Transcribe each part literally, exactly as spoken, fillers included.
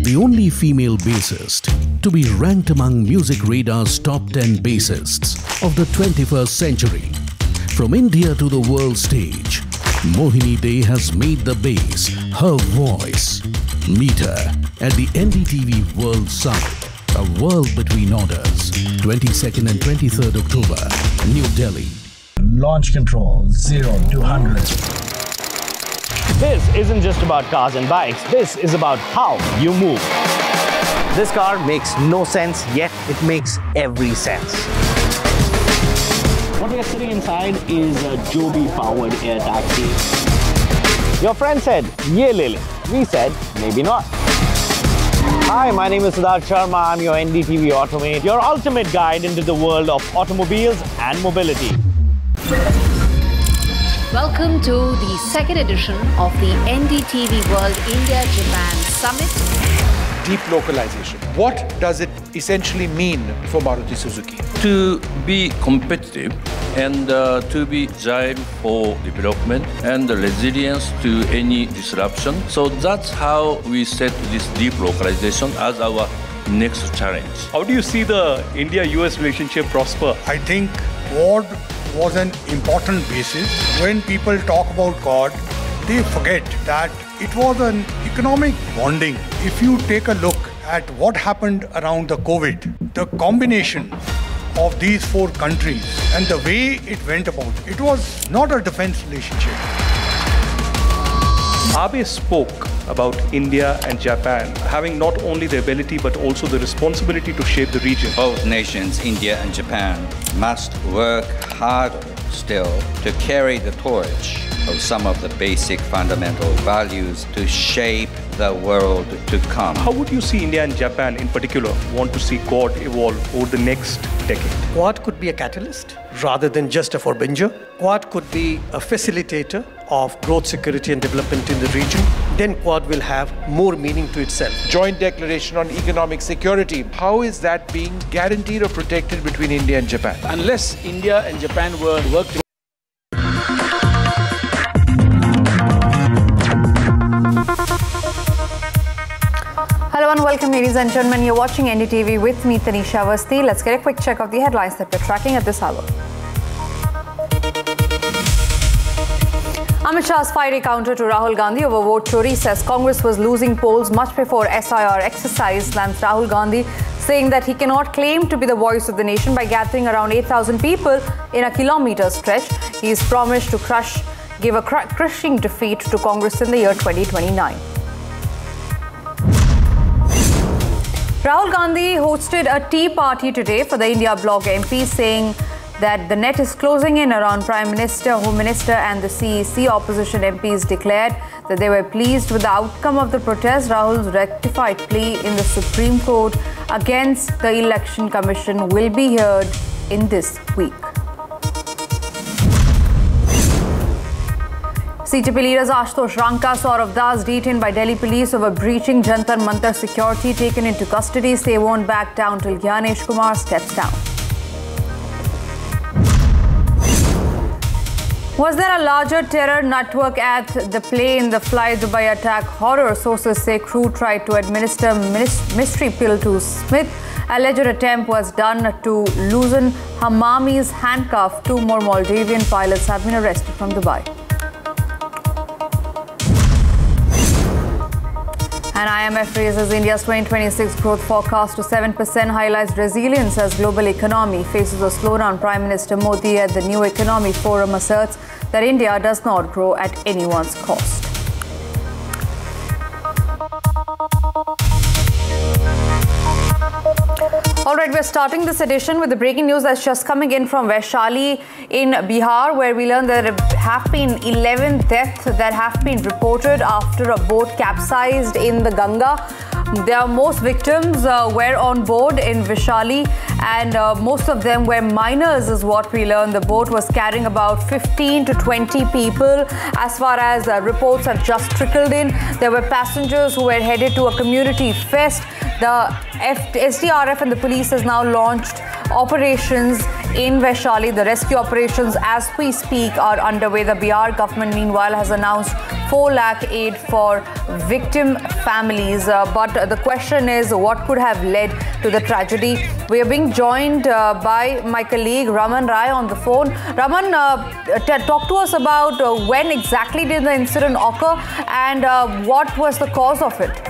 the only female bassist to be ranked among Music Radar's top ten bassists of the twenty-first century. From India to the world stage, Mohini Dey has made the bass her voice. Meet her at the N D T V World Summit, a world between orders, twenty-second and twenty-third October, New Delhi. Launch control, zero to one hundred. This isn't just about cars and bikes, this is about how you move. This car makes no sense, yet it makes every sense. What we are sitting inside is a Joby-powered air taxi. Your friend said, "Ye le le." We said, maybe not. Hi, my name is Siddharth Sharma. I'm your N D T V Automate, your ultimate guide into the world of automobiles and mobility. Welcome to the second edition of the N D T V World India-Japan Summit. Deep localization. What does it essentially mean for Maruti Suzuki? To be competitive and uh, to be agile for development and resilience to any disruption. So that's how we set this deep localization as our next challenge. How do you see the India U S relationship prosper? I think Quad was an important basis. When people talk about Quad, they forget that it was an economic bonding. If you take a look at what happened around the COVID, the combination of these four countries and the way it went about, it was not a defense relationship. Abe spoke about India and Japan having not only the ability but also the responsibility to shape the region. Both nations, India and Japan, must work harder still to carry the torch of some of the basic fundamental values to shape the world to come. How would you see India and Japan in particular want to see Quad evolve over the next decade? Quad could be a catalyst rather than just a forbinger. Quad could be a facilitator of growth, security and development in the region. Then Quad will have more meaning to itself. Joint Declaration on Economic Security. How is that being guaranteed or protected between India and Japan? Unless India and Japan were work together. Hello and welcome, ladies and gentlemen. You're watching N D T V with me, Tanisha Awasthi. Let's get a quick check of the headlines that we're tracking at this hour. Amit Shah's fiery counter to Rahul Gandhi over vote chori says Congress was losing polls much before S I R exercise, slams Rahul Gandhi, saying that he cannot claim to be the voice of the nation by gathering around eight thousand people in a kilometre stretch. He is promised to crush, give a cr crushing defeat to Congress in the year twenty twenty-nine. Rahul Gandhi hosted a tea party today for the India Bloc M Ps, saying that the net is closing in around Prime Minister, Home Minister and the C E C. Opposition M Ps declared that they were pleased with the outcome of the protest. Rahul's rectified plea in the Supreme Court against the Election Commission will be heard in this week. C T P leaders Ashutosh Ranka, Saurav Das detained by Delhi police over breaching Jantar Mantar security, taken into custody. They won't back down till Gyanesh Kumar steps down. Was there a larger terror network at the play in the Fly Dubai attack? Horror sources say crew tried to administer mystery pill to Smith. Alleged attempt was done to loosen Hamami's handcuff. Two more Maldivian pilots have been arrested from Dubai. And I M F raises India's twenty twenty-six growth forecast to seven percent, highlights resilience as global economy faces a slowdown. Prime Minister Modi at the New Economy Forum asserts that India does not grow at anyone's cost. All right, we're starting this edition with the breaking news that's just coming in from Vaishali in Bihar, where we learned that there have been eleven deaths that have been reported after a boat capsized in the Ganga. Their most victims uh, were on board in Vaishali, and uh, most of them were minors is what we learned. The boat was carrying about fifteen to twenty people. As far as uh, reports have just trickled in, there were passengers who were headed to a community fest. The F S D R F and the police has now launched operations in Vaishali. The rescue operations as we speak are underway. The Bihar government meanwhile has announced four lakh aid for victim families. Uh, but uh, the question is, what could have led to the tragedy? We are being joined uh, by my colleague Raman Rai on the phone. Raman, uh, talk to us about uh, when exactly did the incident occur and uh, what was the cause of it?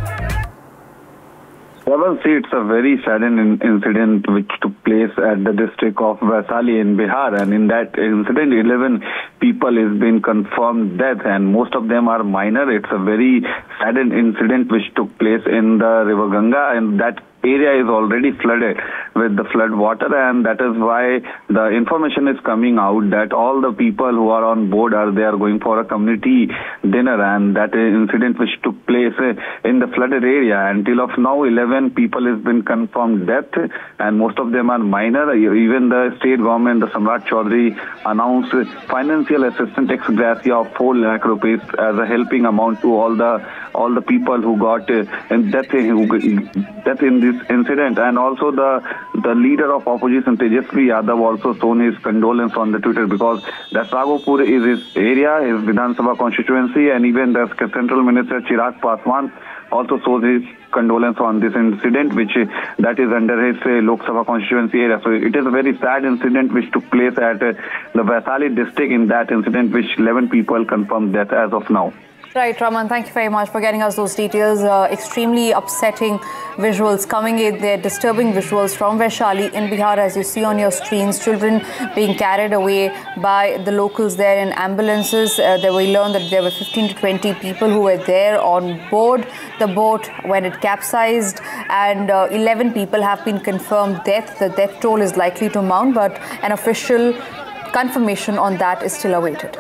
Well, see, it's a very sudden in incident which took place at the district of Vaishali in Bihar, and in that incident, eleven people has been confirmed death, and most of them are minor. It's a very sudden incident which took place in the River Ganga, and that area is already flooded with the flood water, and that is why the information is coming out that all the people who are on board are they are going for a community dinner, and that incident which took place in the flooded area. Until of now, eleven people has been confirmed death, and most of them are minor. Even the state government, the Samrat Chaudhary, announced financial assistance ex gratia of four lakh rupees as a helping amount to all the all the people who got uh, death, who, death in this incident. And also the the leader of opposition, Tejasvi Yadav, also shown his condolence on the Twitter, because that Ragopur is his area, his Vidhan Sabha constituency, and even the Central Minister Chirag Paswan also shows his condolence on this incident, which uh, that is under his uh, Lok Sabha constituency area. So it is a very sad incident which took place at uh, the Vaishali district. In that incident, which eleven people confirmed death as of now. Right, Raman, thank you very much for getting us those details. Uh, extremely upsetting visuals coming in there, disturbing visuals from Vaishali in Bihar, as you see on your screens. Children being carried away by the locals there in ambulances. Uh, there we learned that there were fifteen to twenty people who were there on board the boat when it capsized, and uh, eleven people have been confirmed death. The death toll is likely to mount, but an official confirmation on that is still awaited.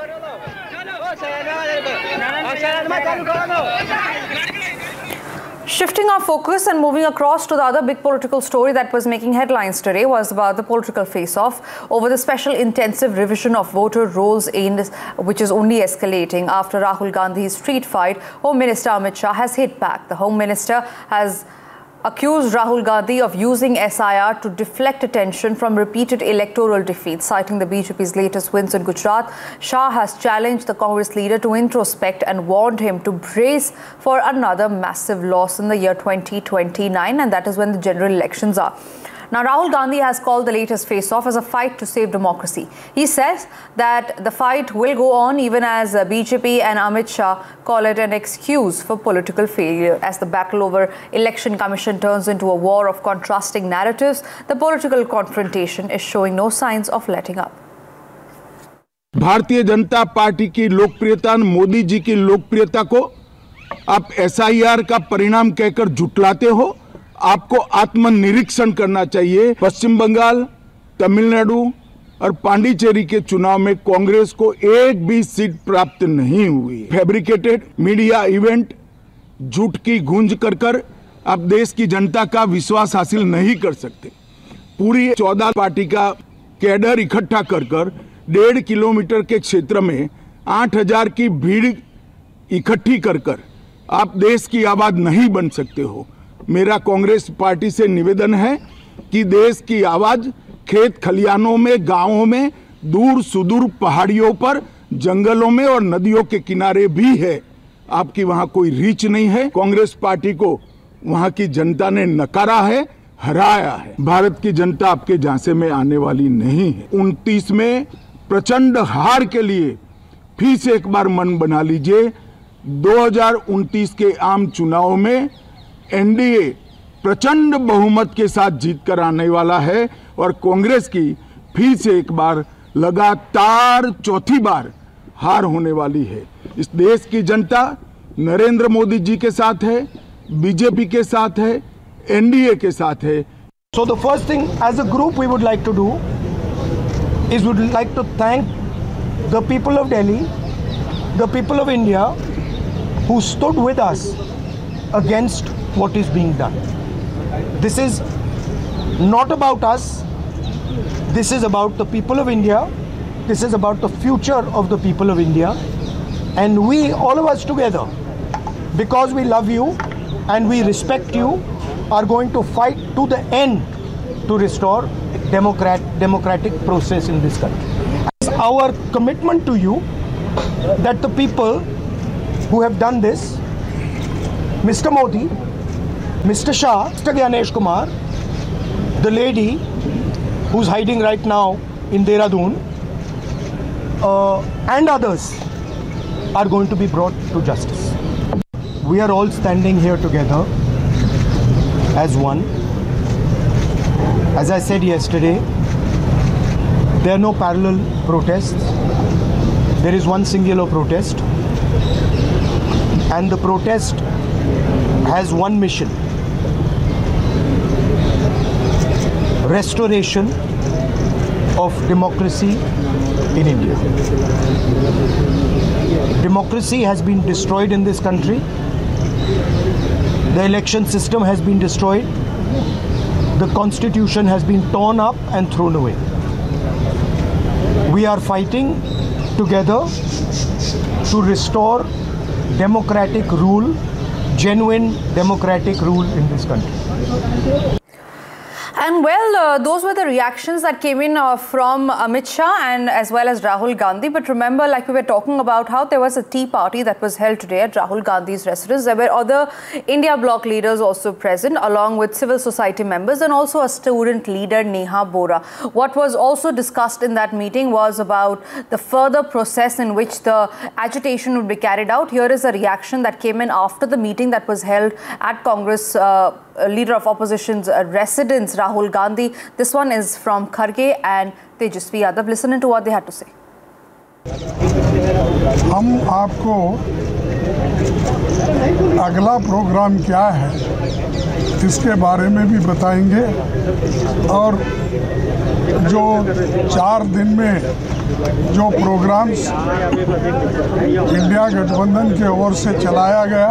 Shifting our focus and moving across to the other big political story that was making headlines today was about the political face-off over the special intensive revision of voter rolls, in which is only escalating after Rahul Gandhi's street fight. Home Minister Amit Shah has hit back. The Home Minister has accused Rahul Gandhi of using S I R to deflect attention from repeated electoral defeats. Citing the B J P's latest wins in Gujarat, Shah has challenged the Congress leader to introspect and warned him to brace for another massive loss in the year twenty twenty-nine, and that is when the general elections are. Now, Rahul Gandhi has called the latest face-off as a fight to save democracy. He says that the fight will go on even as B J P and Amit Shah call it an excuse for political failure. As the battle over Election Commission turns into a war of contrasting narratives, the political confrontation is showing no signs of letting up. Bharatiya Janata party की लोकप्रियता, मोदी जी की लोकप्रियता को आप S I R का परिणाम कहकर जुटलाते हो। आपको आत्मनिरीक्षण करना चाहिए। पश्चिम बंगाल, तमिलनाडु और पांडिचेरी के चुनाव में कांग्रेस को एक भी सीट प्राप्त नहीं हुई। फैब्रिकेटेड मीडिया इवेंट, झूठ की गूंज कर कर आप देश की जनता का विश्वास हासिल नहीं कर सकते। पूरी चौदह पार्टी का कैडर इकट्ठा कर कर डेढ़ किलोमीटर के क्षेत्र में आठ हजार की भीड़ इकट्ठी कर कर आप देश की आवाज नहीं बन सकते हो। मेरा कांग्रेस पार्टी से निवेदन है कि देश की आवाज खेत खलियानों में, गांवों में, दूर सुदूर पहाड़ियों पर, जंगलों में और नदियों के किनारे भी है। आपकी वहां कोई रीच नहीं है। कांग्रेस पार्टी को वहां की जनता ने नकारा है, हराया है। भारत की जनता आपके झांसे में आने वाली नहीं है। उनतीस में प्रचंड हार के लिए फिर से एक बार मन बना लीजिए। दो हज़ार उनतीस के आम चुनाव में एन डी ए प्रचंड बहुमत के साथ जीत कर आने वाला है और कांग्रेस की फिर से एक बार लगातार चौथी बार हार होने वाली है। इस देश की जनता नरेंद्र मोदी जी के साथ है, बी जे पी के साथ है, एन डी ए के साथ है। So the first thing as a group we would like to do is we would like to thank the people of Delhi, the people of India who stood with us against what is being done. This is not about us. This is about the people of India. This is about the future of the people of India. And we, all of us together, because we love you and we respect you, are going to fight to the end to restore democrat, democratic process in this country. It's our commitment to you that the people who have done this, Mister Modi, Mister Shah, Mister Gyanesh Kumar, the lady who's hiding right now in Dehradun, uh, and others are going to be brought to justice. We are all standing here together as one. As I said yesterday, there are no parallel protests. There is one singular protest, and the protest has one mission: restoration of democracy in India. Democracy has been destroyed in this country. The election system has been destroyed. The constitution has been torn up and thrown away. We are fighting together to restore democratic rule, genuine democratic rule in this country. And well, uh, those were the reactions that came in uh, from Amit Shah and as well as Rahul Gandhi. But remember, like we were talking about, how there was a tea party that was held today at Rahul Gandhi's residence. There were other India bloc leaders also present, along with civil society members and also a student leader, Neha Bora. What was also discussed in that meeting was about the further process in which the agitation would be carried out. Here is a reaction that came in after the meeting that was held at Congress uh, Leader of Opposition's uh, residence, Rahul Gandhi. This one is from Kharge and Tejasvi Yadav. Listen to what they had to say. हम आपको अगला programme क्या है इसके बारे में भी बताएंगे और जो चार दिन में जो प्रोग्राम्स इंडिया गठबंधन के ओर से चलाया गया,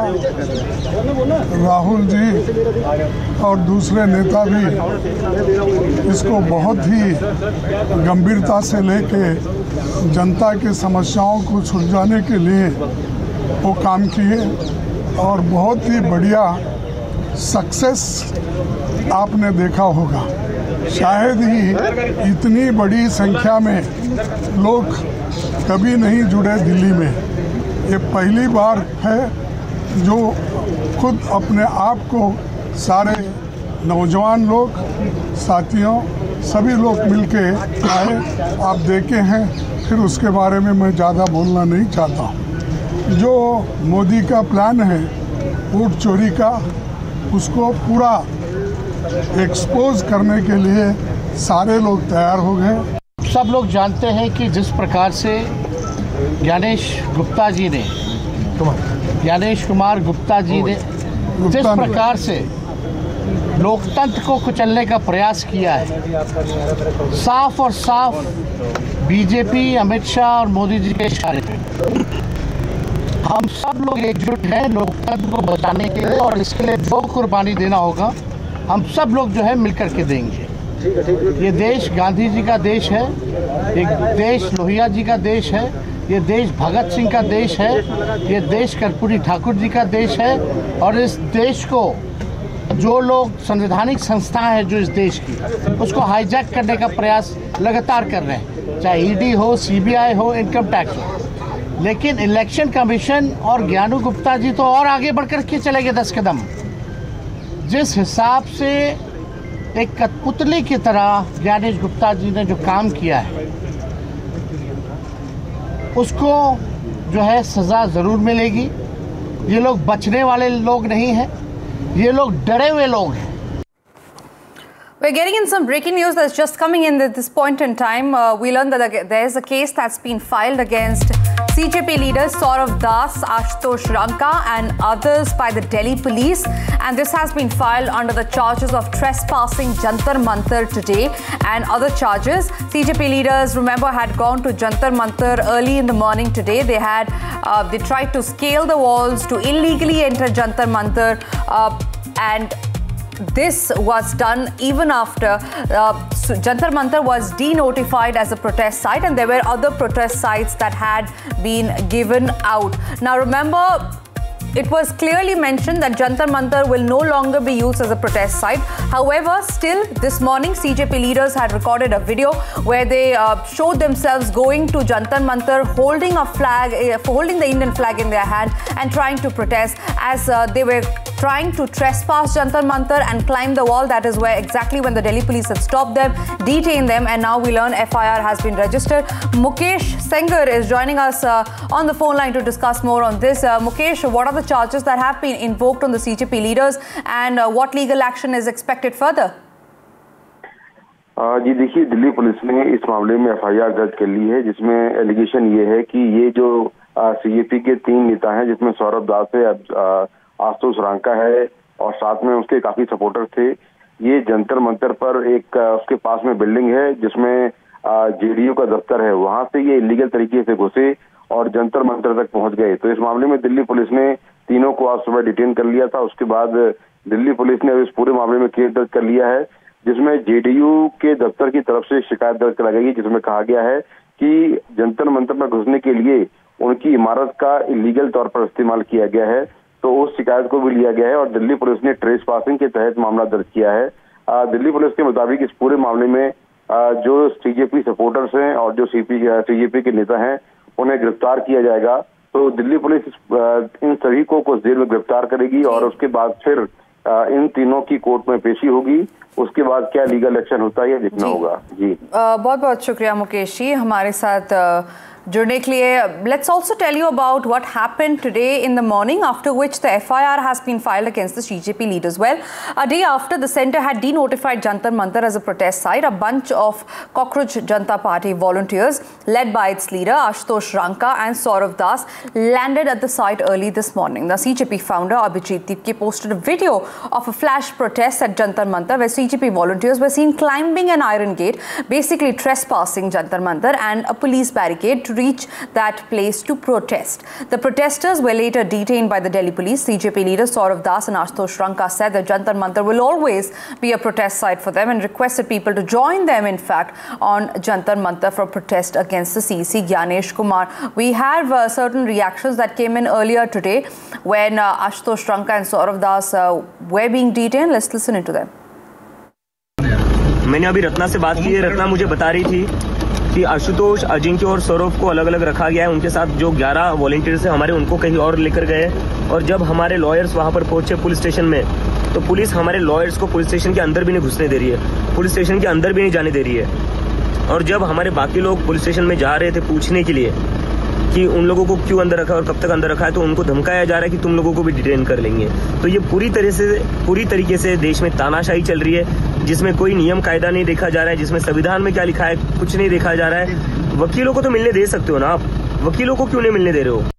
राहुल जी और दूसरे नेता भी इसको बहुत ही गंभीरता से लेके जनता की समस्याओं को सुलझाने के लिए वो काम किए और बहुत ही बढ़िया सक्सेस आपने देखा होगा। शायद ही इतनी बड़ी संख्या में लोग कभी नहीं जुड़े दिल्ली में। ये पहली बार है जो खुद अपने आप को सारे नौजवान लोग, साथियों, सभी लोग मिलके आए। आप देखे हैं, फिर उसके बारे में मैं ज़्यादा बोलना नहीं चाहता। जो मोदी का प्लान है वोट चोरी का, उसको पूरा एक्सपोज करने के लिए सारे लोग तैयार हो गए। सब लोग जानते हैं कि जिस प्रकार से ज्ञानेश गुप्ता जी ने ज्ञानेश कुमार गुप्ता जी ने जिस प्रकार से लोकतंत्र को कुचलने का प्रयास किया है, साफ और साफ बीजेपी, अमित शाह और मोदी जी के इशारे पे हम सब लोग एकजुट हैं लोकतंत्र को बचाने के लिए, और इसके लिए जो कुर्बानी देना होगा हम सब लोग जो है मिलकर के देंगे। ये देश गांधी जी का देश है, एक देश लोहिया जी का देश है, ये देश भगत सिंह का देश है, ये देश कर्पूरी ठाकुर जी का देश है। और इस देश को जो लोग संवैधानिक संस्थाएं हैं जो इस देश की, उसको हाईजैक करने का प्रयास लगातार कर रहे हैं, चाहे ईडी हो, सीबीआई हो, इनकम टैक्स हो। लेकिन इलेक्शन कमीशन और ज्ञानू गुप्ता जी तो और आगे बढ़कर के चले गए दस कदम। जिस हिसाब से एक कठपुतली की तरह ज्ञानेश गुप्ता जी ने जो काम किया है, उसको जो है सज़ा ज़रूर मिलेगी। ये लोग बचने वाले लोग नहीं हैं, ये लोग डरे हुए लोग हैं। We're getting in some breaking news that's just coming in at this point in time. Uh, we learned that there is a case that's been filed against C J P leaders Saurav Das, Ashutosh Ranka and others by the Delhi police, and this has been filed under the charges of trespassing Jantar Mantar today and other charges. C J P leaders, remember, had gone to Jantar Mantar early in the morning today. They had uh, they tried to scale the walls to illegally enter Jantar Mantar uh, and this was done even after uh, Jantar Mantar was denotified as a protest site, and there were other protest sites that had been given out. Now remember, it was clearly mentioned that Jantar Mantar will no longer be used as a protest site. However, still this morning C J P leaders had recorded a video where they uh, showed themselves going to Jantar Mantar, holding a flag, uh, holding the Indian flag in their hand and trying to protest as uh, they were trying to trespass Jantar Mantar and climb the wall. That is where exactly when the Delhi police had stopped them, detained them, and now we learn F I R has been registered. Mukesh Sengar is joining us uh, on the phone line to discuss more on this. Uh, Mukesh, what are the charges that have been invoked on the C J P leaders, and uh, what legal action is expected further? जी देखिए, Delhi police ने इस मामले में F I R दर्ज कर ली है, जिसमें allegation ये है कि ये जो सी जे पी के तीन नेता हैं, जिसमें सौरभ दास है, आशुतोष रांका है और साथ में उसके काफी सपोर्टर थे, ये जंतर मंतर पर एक उसके पास में बिल्डिंग है जिसमें जे डी यू का दफ्तर है, वहां से ये इलीगल तरीके से घुसे और जंतर मंतर तक पहुंच गए। तो इस मामले में दिल्ली पुलिस ने तीनों को आज सुबह डिटेन कर लिया था। उसके बाद दिल्ली पुलिस ने इस पूरे मामले में केस दर्ज कर लिया है, जिसमें जे डी यू के दफ्तर की तरफ से शिकायत दर्ज कराई गई, जिसमें कहा गया है कि जंतर मंतर में घुसने के लिए उनकी इमारत का इलीगल तौर पर इस्तेमाल किया गया है। तो उस शिकायत को भी लिया गया है और दिल्ली पुलिस ने ट्रेस पासिंग के तहत मामला दर्ज किया है। आ, दिल्ली पुलिस के मुताबिक इस पूरे मामले में आ, जो सी जे पी सपोर्टर्स हैं और जो सी जे पी के नेता हैं, उन्हें गिरफ्तार किया जाएगा। तो दिल्ली पुलिस इन सभी को कुछ देर में गिरफ्तार करेगी और उसके बाद फिर इन तीनों की कोर्ट में पेशी होगी। उसके बाद क्या लीगल एक्शन होता है ये देखना होगा। जी बहुत बहुत शुक्रिया मुकेश जी हमारे साथ जुड़ने के लिए। Let's also tell you about what happened today in the morning, after which the F I R has been filed against the C J P leaders. Well, a day after the centre had denotified Jantar Mantar as a protest site, a bunch of Cockroach Janata Party volunteers, led by its leader Ashutosh Ranka and Saurav Das, landed at the site early this morning. The C J P founder Abhijit Tipke posted a video of a flash protest at Jantar Mantar, where C J P volunteers were seen climbing an iron gate, basically trespassing Jantar Mantar and a police barricade to reach that place to protest. The protesters were later detained by the Delhi police. C J P leaders Saurav Das and Ashutosh Ranka said that Jantar Mantar will always be a protest site for them and requested people to join them, in fact, on Jantar Mantar for protest against the C C Gyanesh Kumar. We have uh, certain reactions that came in earlier today when uh, Ashutosh Ranka and Saurav Das uh, were being detained. Let's listen into them. मैंने अभी रत्ना से बात की है। रत्ना मुझे बता रही थी कि आशुतोष, अजिंक्य और सौरभ को अलग अलग रखा गया है। उनके साथ जो ग्यारह वॉलंटियर्स हैं हमारे, उनको कहीं और लेकर गए। और जब हमारे लॉयर्स वहां पर पहुंचे पुलिस स्टेशन में, तो पुलिस हमारे लॉयर्स को पुलिस स्टेशन के अंदर भी नहीं घुसने दे रही है, पुलिस स्टेशन के अंदर भी नहीं जाने दे रही है। और जब हमारे बाकी लोग पुलिस स्टेशन में जा रहे थे पूछने के लिए कि उन लोगों को क्यों अंदर रखा और कब तक अंदर रखा है, तो उनको धमकाया जा रहा है कि तुम लोगों को भी डिटेन कर लेंगे। तो ये पूरी तरह से पूरी तरीके से देश में तानाशाही चल रही है, जिसमें कोई नियम कायदा नहीं देखा जा रहा है, जिसमें संविधान में क्या लिखा है कुछ नहीं देखा जा रहा है। वकीलों को तो मिलने दे सकते हो ना आप, वकीलों को क्यों नहीं मिलने दे रहे हो?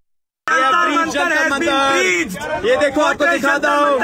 ये देखो आपको दिखाता हूँ,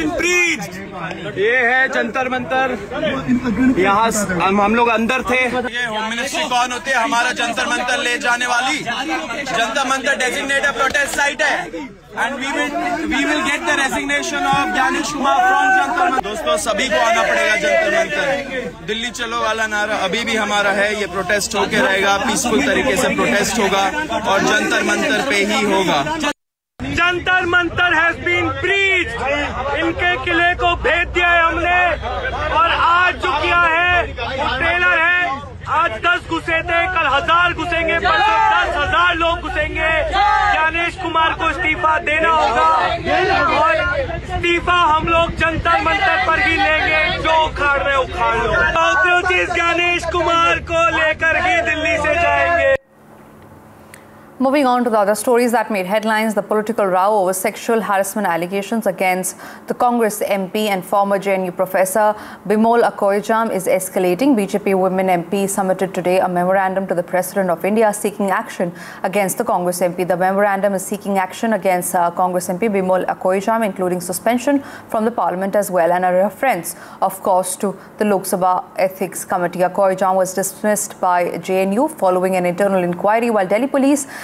ये है जंतर मंतर। यहाँ हम लोग अंदर थे। ये होम मिनिस्ट्री कौन होती है? हमारा जंतर मंतर ले जाने वाली। Jantar Mantar designated protest site है and we will we will get the resignation of Gyanesh Kumar from Jantar Mantar. दोस्तों सभी को आना पड़ेगा जंतर मंतर। दिल्ली चलो वाला नारा अभी भी हमारा है। ये प्रोटेस्ट होके रहेगा, पीसफुल तरीके से प्रोटेस्ट होगा और जंतर मंतर पे ही होगा। Jantar Mantar has been breached. इनके किले को भेज दिया है हमने और आज जो किया है वो ट्रेलर है। आज दस घुसे थे, कल हजार घुसेंगे, परसों दस हजार लोग घुसेंगे। ज्ञानेश कुमार को इस्तीफा देना होगा और इस्तीफा हम लोग जंतर मंतर पर ही लेंगे। जो उखाड़ रहे उखाड़ लो। काकरोचेस ज्ञानेश कुमार को लेकर ही दिल्ली से जाएंगे। Moving on to the other stories that made headlines, the political row over sexual harassment allegations against the Congress M P and former J N U professor Bimol Akoijam is escalating. B J P women M P submitted today a memorandum to the President of India seeking action against the Congress M P. The memorandum is seeking action against uh, Congress M P Bimol Akoijam, including suspension from the Parliament as well, and a reference, of course, to the Lok Sabha Ethics Committee. Akoijam was dismissed by J N U following an internal inquiry, while Delhi police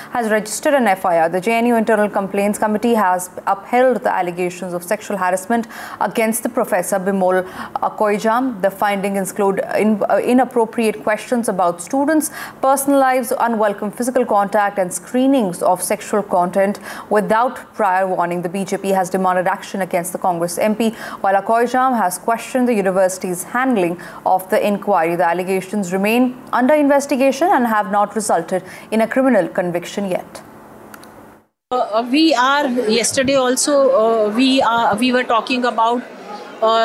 has registered an F I R. The J N U Internal Complaints Committee has upheld the allegations of sexual harassment against the Professor Bimol Koijam. The findings include in, uh, inappropriate questions about students' personal lives, unwelcome physical contact and screenings of sexual content without prior warning. The B J P has demanded action against the Congress M P, while Koijam has questioned the university's handling of the inquiry. The allegations remain under investigation and have not resulted in a criminal conviction yet. Uh, we are yesterday also uh, we are we were talking about